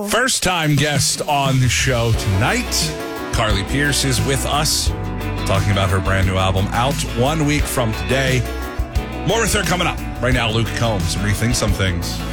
First time guest on the show tonight. Carly Pearce is with us, talking about her brand new album, out 1 week from today. More with her coming up. Right now, Luke Combs, Rethink Some Things.